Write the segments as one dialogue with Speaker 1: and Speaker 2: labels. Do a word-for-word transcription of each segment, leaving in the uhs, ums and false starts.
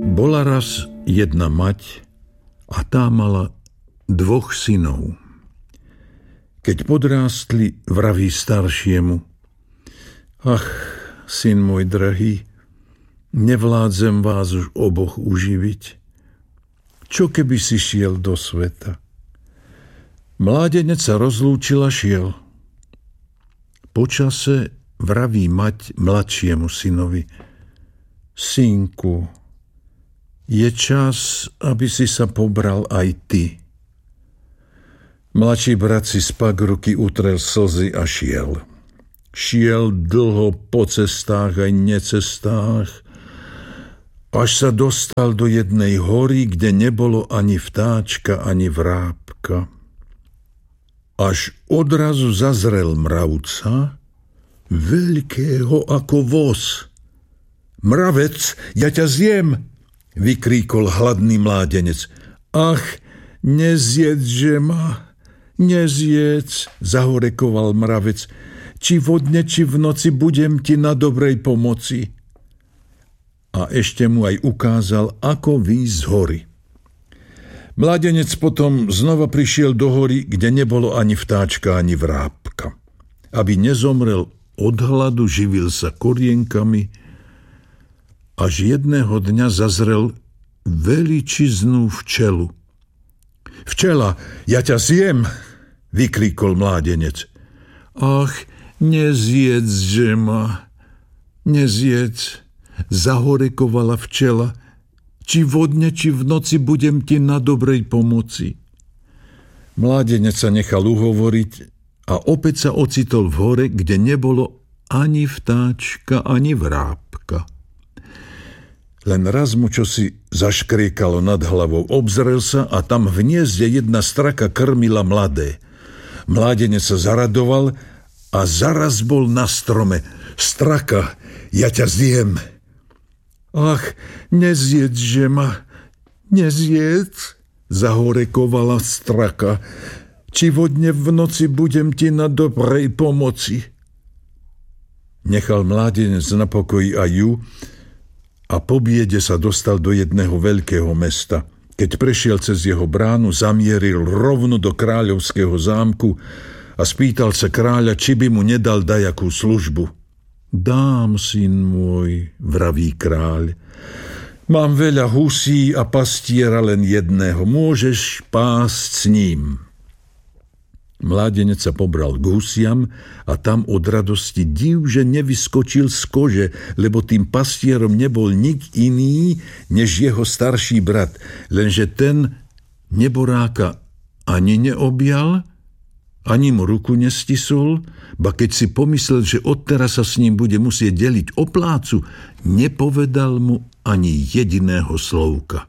Speaker 1: Bola raz jedna mať a tá mala dvoch synov. Keď podrástli, vraví staršiemu: Ach, syn môj drahý, nevládzem vás už oboch uživiť. Čo keby si šiel do sveta? Mládenec sa rozlúčil a šiel. Po čase vraví mať mladšiemu synovi: Synku, je čas, aby si sa pobral aj ty. Mladší brat si spak ruky, utrel slzy a šiel. Šiel dlho po cestách aj necestách, až sa dostal do jednej hory, kde nebolo ani vtáčka, ani vrábka. Až odrazu zazrel mravca, veľkého ako voz. Mravec, ja ťa zjem, vykríkol hladný mládenec. Ach, nezjedže ma, nezjedz, zahorekoval mravec. Či vodne, či v noci budem ti na dobrej pomoci. A ešte mu aj ukázal, ako výjsť z hory. Mládenec potom znova prišiel do hory, kde nebolo ani vtáčka, ani vrábka. Aby nezomrel od hladu, živil sa korienkami, až jedného dňa zazrel veličiznú včelu. Včela, ja ťa zjem, vykríkol mládenec. Ach, nezjedz ma, nezjedz, zahorekovala včela. Či vodne, či v noci budem ti na dobrej pomoci. Mládenec sa nechal uhovoriť a opäť sa ocitol v hore, kde nebolo ani vtáčka, ani vrábka. Len raz mu čosi zaškriekalo nad hlavou, obzrel sa a tam v hniezde jedna straka krmila mladé. Mládenec sa zaradoval a zaraz bol na strome. Straka, ja ťa zjem. Ach, nezjedže ma, nezjedz, zahorekovala straka. Či vodne v noci budem ti na dobrej pomoci. Nechal mládenec na pokoji aj ju a po biede sa dostal do jedného veľkého mesta. Keď prešiel cez jeho bránu, zamieril rovno do kráľovského zámku a spýtal sa kráľa, či by mu nedal dajakú službu. Dám, syn môj, vraví kráľ. Mám veľa husí a pastiera len jedného. Môžeš pásť s ním. Mládenec sa pobral k husiam a tam od radosti div, že nevyskočil z kože, lebo tým pastierom nebol nik iný, než jeho starší brat. Lenže ten neboráka ani neobjal, ani mu ruku nestisol, ba keď si pomyslel, že odteraz sa s ním bude musieť deliť o plácu, nepovedal mu ani jediného slovka.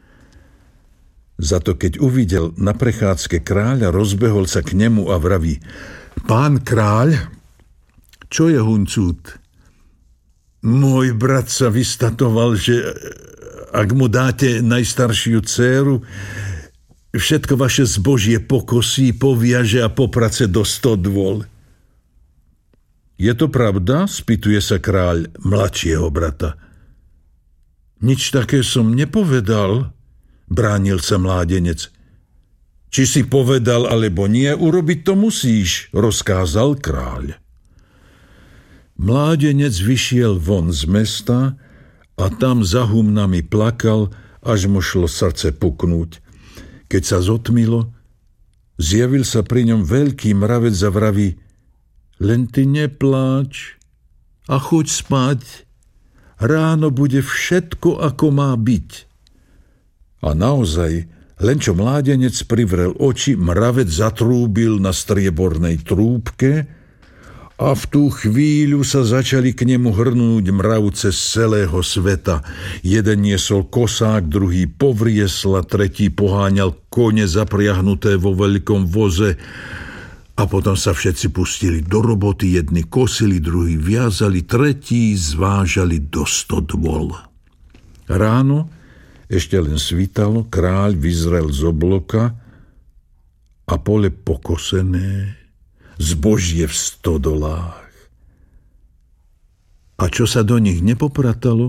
Speaker 1: Zato keď uvidel na prechádzke kráľa, rozbehol sa k nemu a vraví: Pán kráľ, čo je huncút? Môj brat sa vystatoval, že ak mu dáte najstaršiu dcéru, všetko vaše zbožie pokosí, poviaže a poprace do stodôl. Je to pravda? Spýtuje sa kráľ mladšieho brata. Nič také som nepovedal, bránil sa mládenec. Či si povedal alebo nie, urobiť to musíš, rozkázal kráľ. Mládenec vyšiel von z mesta a tam za humnami plakal, až mu šlo srdce puknúť. Keď sa zotmilo, zjavil sa pri ňom veľký mravec a vraví: Len ty nepláč a choď spať. Ráno bude všetko, ako má byť. A naozaj, len čo mládenec privrel oči, mravec zatrúbil na striebornej trúbke a v tú chvíľu sa začali k nemu hrnúť mravce z celého sveta. Jeden niesol kosák, druhý povriesla, tretí poháňal kone zapriahnuté vo veľkom voze. A potom sa všetci pustili do roboty, jedni kosili, druhí viazali, tretí zvážali do stodôl. Ráno, ešte len svítalo, kráľ vyzrel z obloka a pole pokosené, zbožie v stodolách. A čo sa do nich nepopratalo,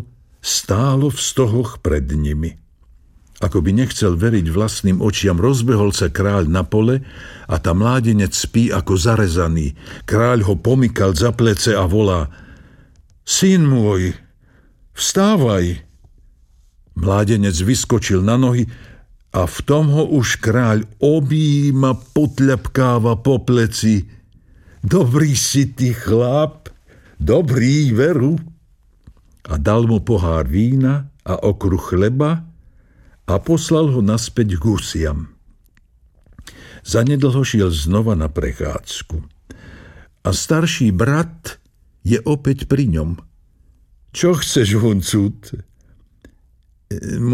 Speaker 1: stálo v stohoch pred nimi. Ako by nechcel veriť vlastným očiam, rozbehol sa kráľ na pole a tá mládenec spí ako zarezaný. Kráľ ho pomykal za plece a volá: Syn môj, vstávaj! Mládenec vyskočil na nohy a v tom ho už kráľ objíma, potľapkáva po pleci. Dobrý si ty, chlap, dobrý, veru. A dal mu pohár vína a okruh chleba a poslal ho naspäť k husiam. Zanedlho šiel znova na prechádzku. A starší brat je opäť pri ňom. Čo chceš, huncut?